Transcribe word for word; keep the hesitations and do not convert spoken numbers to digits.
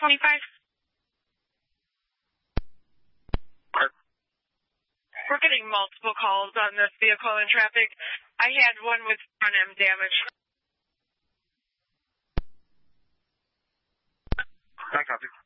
twenty-five. We're getting multiple calls on this vehicle in traffic. I had one with front end damage. I copy.